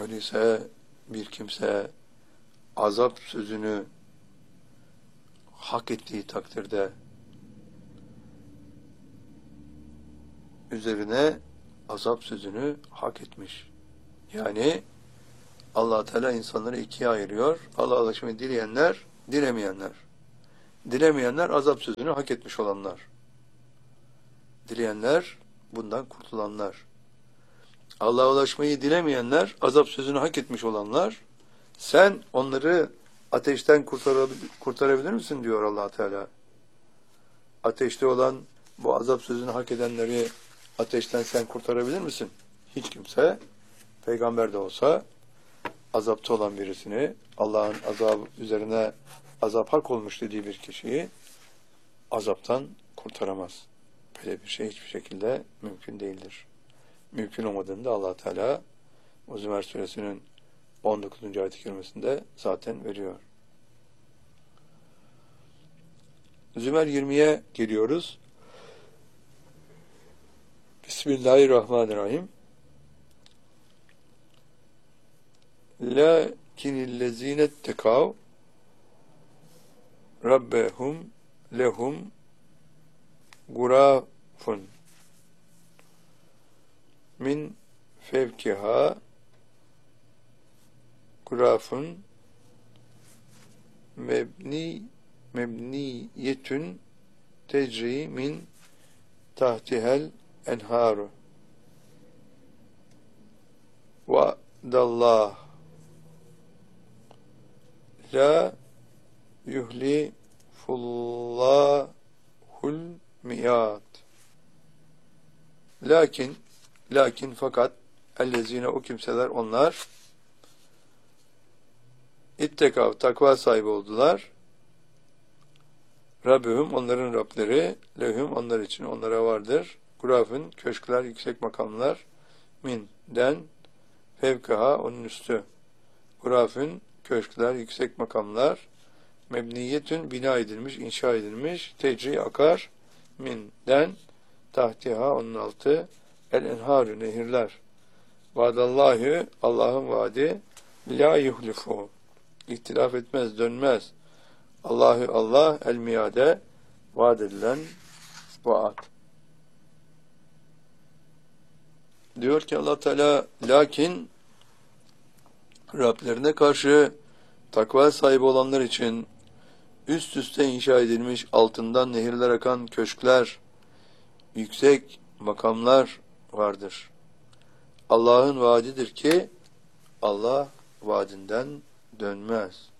öyleyse bir kimse azap sözünü hak ettiği takdirde üzerine azap sözünü hak etmiş. Yani Allah Teala insanları ikiye ayırıyor. Allah'a ulaşmayı dileyenler, dilemeyenler. Dilemeyenler azap sözünü hak etmiş olanlar. Dileyenler bundan kurtulanlar. Allah'a ulaşmayı dilemeyenler, azap sözünü hak etmiş olanlar. Sen onları ateşten kurtarabilir misin diyor Allah Teala. Ateşte olan bu azap sözünü hak edenleri ateşten sen kurtarabilir misin? Hiç kimse, peygamber de olsa, azapta olan birisini, Allah'ın azabı üzerine azap hak olmuş dediği bir kişiyi azaptan kurtaramaz. Böyle bir şey hiçbir şekilde mümkün değildir. Mümkün olmadığında Allah Teala o Zümer suresinin 19. ayet-i kerimesinde zaten veriyor. Zümer 20'ye geliyoruz. Bismillahirrahmanirrahim. Lakinnellezîne ettekav rabbehum lehum gurafun min fevkiha gurafun mebniyetün tecri min tahtihel enharu ve dallah la yuhlifullahul miyat. Lakin fakat ellezine o kimseler onlar ittekav takva sahibi oldular. Rabbihum onların Rableri lehum onlar için onlara vardır. Gurafın köşkler yüksek makamlar den fevkaha onun üstü. Gurafın köşkler yüksek makamlar mebniyetün bina edilmiş, inşa edilmiş, tecri akar den tahtiha onun altı el enharü nehirler. Vaadallahi Allah'ın vaadi la yuhlifu ihtilaf etmez, dönmez. Allah el miyade vaad edilen vaat. Diyor ki Allah Teala lakin Rablerine karşı takva sahibi olanlar için üst üste inşa edilmiş altından nehirler akan köşkler, yüksek makamlar vardır. Allah'ın vaadidir ki Allah vaadinden dönmez.